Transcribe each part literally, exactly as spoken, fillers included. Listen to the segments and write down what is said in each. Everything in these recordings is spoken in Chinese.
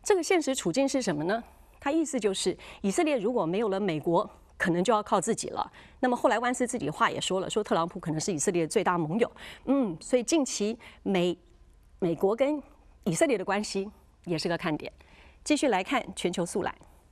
这个现实处境是什么呢？他意思就是，以色列如果没有了美国，可能就要靠自己了。那么后来万斯自己话也说了，说特朗普可能是以色列的最大盟友。嗯，所以近期美美国跟以色列的关系也是个看点。继续来看全球速览。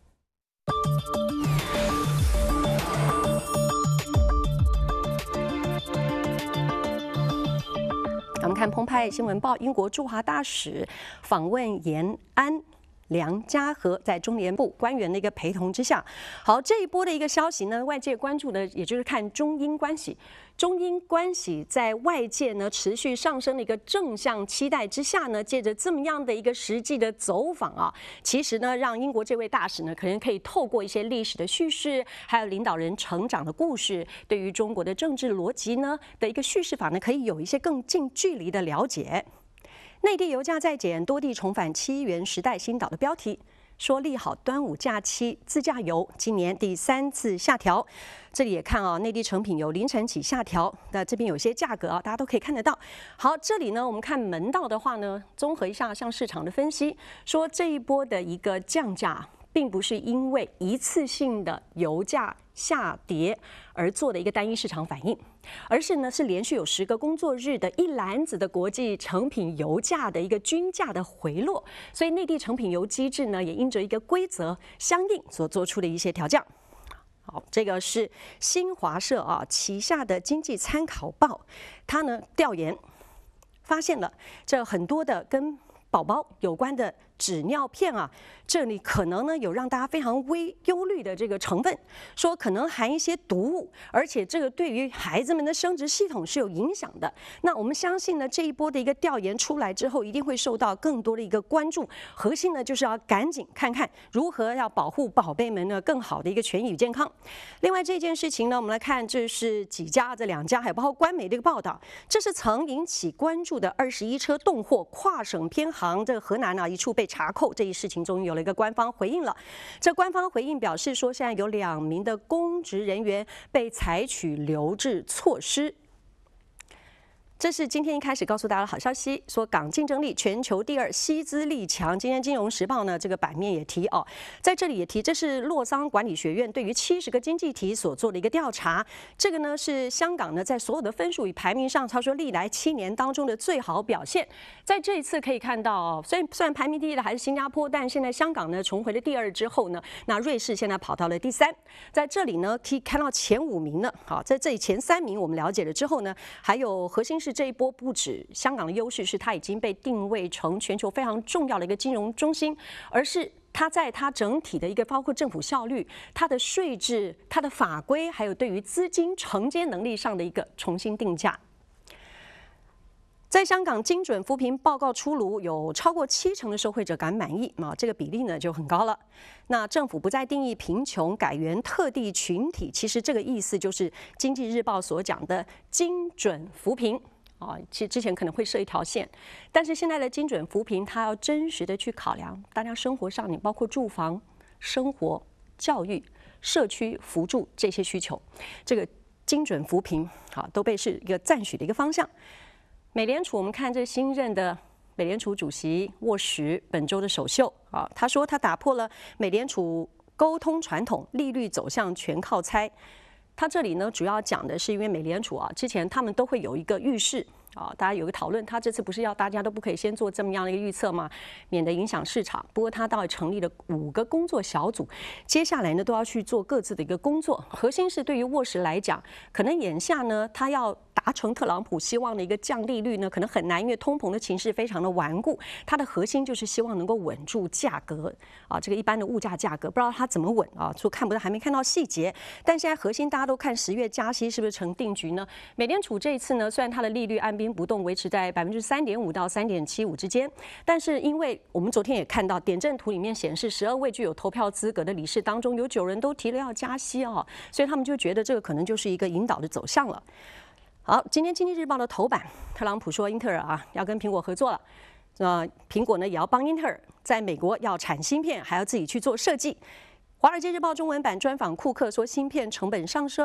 我们看澎湃新闻报，英国驻华大使访问延安。梁家河在中联部官员的一个陪同之下，好，这一波的一个消息呢，外界关注的也就是看中英关系。中英关系在外界呢持续上升的一个正向期待之下呢，借着这么样的一个实际的走访啊，其实呢，让英国这位大使呢，可能可以透过一些历史的叙事，还有领导人成长的故事，对于中国的政治逻辑呢的一个叙事法呢，可以有一些更近距离的了解。内地油价再减，多地重返七元时代新岛的标题，说利好端午假期自驾游，今年第三次下调。这里也看啊，内地成品油凌晨起下调，那这边有些价格啊，大家都可以看得到。好，这里呢，我们看门道的话呢，综合一下向市场的分析，说这一波的一个降价，并不是因为一次性的油价下跌而做的一个单一市场反应，而是呢是连续有十个工作日的一篮子的国际成品油价的一个均价的回落，所以内地成品油机制呢也因着一个规则相应所做出的一些调降。好，这个是新华社啊旗下的经济参考报，它呢调研发现了这很多的跟宝宝有关的纸尿片啊，这里可能呢有让大家非常微忧虑的这个成分，说可能含一些毒物，而且这个对于孩子们的生殖系统是有影响的。那我们相信呢，这一波的一个调研出来之后，一定会受到更多的一个关注。核心呢就是要赶紧看看如何要保护宝贝们呢更好的一个权益与健康。另外这件事情呢，我们来看这是几家这两家，还包括官媒的一个报道，这是曾引起关注的二十一车动货跨省偏航，这个河南啊一处被查扣这一事情终于有了一个官方回应了。这官方回应表示说，现在有两名的公职人员被采取留置措施。这是今天一开始告诉大家的好消息，说港竞争力全球第二，西资力强。今天《金融时报》呢这个版面也提哦，在这里也提，这是洛桑管理学院对于七十个经济体所做的一个调查。这个呢是香港呢在所有的分数与排名上，他说历来七年当中的最好表现。在这一次可以看到哦，虽然虽然排名第一的还是新加坡，但现在香港呢重回了第二之后呢，那瑞士现在跑到了第三。在这里呢可以看到前五名呢，好，在这里前三名我们了解了之后呢，还有核心是这一波不止香港的优势是它已经被定位成全球非常重要的一个金融中心，而是它在它整体的一个包括政府效率、它的税制、它的法规，还有对于资金承接能力上的一个重新定价。在香港精准扶贫报告出炉，有超过七成的受惠者感满意啊，这个比例呢就很高了。那政府不再定义贫穷，改元特定群体，其实这个意思就是《经济日报》所讲的精准扶贫。啊，其实之前可能会设一条线，但是现在的精准扶贫，它要真实的去考量大家生活上，你包括住房、生活、教育、社区扶助这些需求，这个精准扶贫啊，都被是一个赞许的一个方向。美联储，我们看这新任的美联储主席沃什本周的首秀啊，他说他打破了美联储沟通传统，利率走向全靠猜。他这里呢，主要讲的是因为美联储啊，之前他们都会有一个预示啊，大家有个讨论。他这次不是要大家都不可以先做这么样的一个预测吗？免得影响市场。不过他倒也成立了五个工作小组，接下来呢都要去做各自的一个工作。核心是对于沃什来讲，可能眼下呢，他要达成特朗普希望的一个降利率呢，可能很难，因为通膨的情势非常的顽固。它的核心就是希望能够稳住价格啊，这个一般的物价价格，不知道它怎么稳啊，说看不到，还没看到细节。但现在核心大家都看十月加息是不是成定局呢？美联储这一次呢，虽然它的利率按兵不动，维持在百分之三点五到三点七五之间，但是因为我们昨天也看到点阵图里面显示，十二位具有投票资格的理事当中，有九人都提了要加息啊，所以他们就觉得这个可能就是一个引导的走向了。好，今天《经济日报》的头版，特朗普说英特尔啊要跟苹果合作了，呃，苹果呢也要帮英特尔在美国要产芯片，还要自己去做设计。《华尔街日报》中文版专访库克说，芯片成本上升，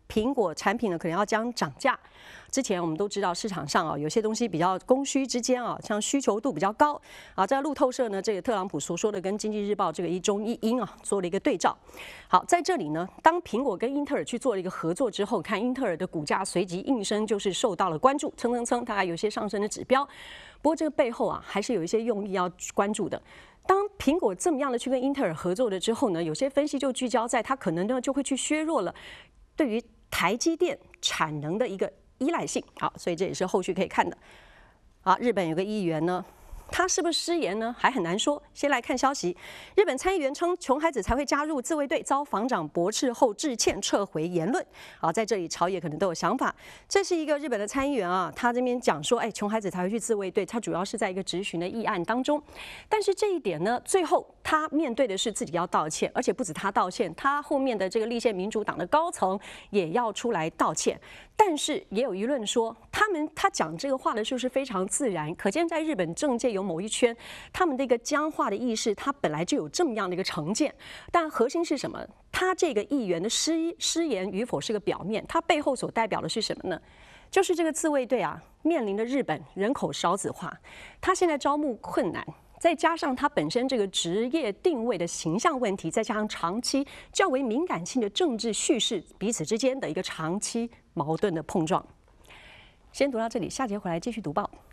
苹果产品呢可能要将涨价。之前我们都知道市场上啊有些东西比较供需之间啊，像需求度比较高啊，在路透社呢这个特朗普所说的跟经济日报这个一中一英啊做了一个对照。好，在这里呢，当苹果跟英特尔去做了一个合作之后，看英特尔的股价随即应声就是受到了关注，蹭蹭蹭，大概有些上升的指标。不过这个背后啊还是有一些用意要关注的。当苹果这么样的去跟英特尔合作了之后呢，有些分析就聚焦在它可能呢就会去削弱了对于台积电产能的一个依赖性。好，所以这也是后续可以看的。啊，日本有个议员呢，他是不是失言呢？还很难说。先来看消息，日本参议员称穷孩子才会加入自卫队，遭防长驳斥后致歉撤回言论。好，在这里朝野可能都有想法。这是一个日本的参议员啊，他这边讲说，哎，穷孩子才会去自卫队，他主要是在一个质询的议案当中。但是这一点呢，最后他面对的是自己要道歉，而且不止他道歉，他后面的这个立宪民主党的高层也要出来道歉。但是也有舆论说，他们他讲这个话的时候是非常自然，可见在日本政界有某一圈，他们的一个僵化的意识，他本来就有这么样的一个成见。但核心是什么？他这个议员的失失言与否是个表面，他背后所代表的是什么呢？就是这个自卫队啊，面临的日本人口少子化，他现在招募困难。再加上它本身这个职业定位的形象问题，再加上长期较为敏感性的政治叙事，彼此之间的一个长期矛盾的碰撞。先读到这里，下节回来继续读报。